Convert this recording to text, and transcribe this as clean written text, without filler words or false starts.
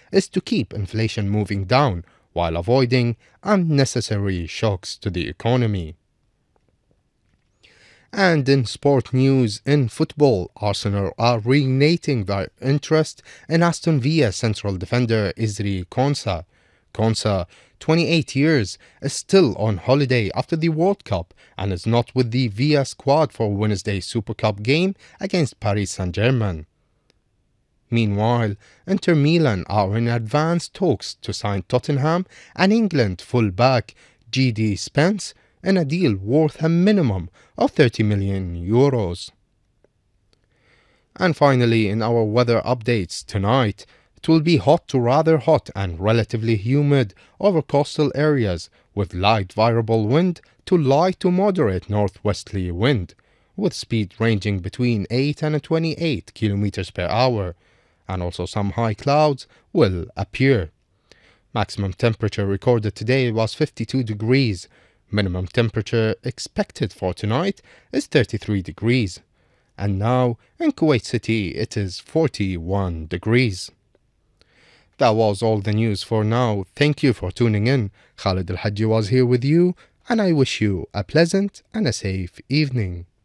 is to keep inflation moving down while avoiding unnecessary shocks to the economy. And in sport news, in football, Arsenal are reigniting their interest in Aston Villa central defender Ezri Konsa. Konsa, 28 years, is still on holiday after the World Cup and is not with the Villa squad for Wednesday's Super Cup game against Paris Saint-Germain. Meanwhile, Inter Milan are in advanced talks to sign Tottenham and England full-back G.D. Spence in a deal worth a minimum of 30 million euros. And finally, in our weather updates tonight, it will be hot to rather hot and relatively humid over coastal areas with light variable wind to light to moderate northwesterly wind, with speed ranging between 8 and 28 km per hour, and also some high clouds will appear. Maximum temperature recorded today was 52 degrees. Minimum temperature expected for tonight is 33 degrees. And now, in Kuwait City, it is 41 degrees. That was all the news for now. Thank you for tuning in. Khalid Al Hajji was here with you, and I wish you a pleasant and a safe evening.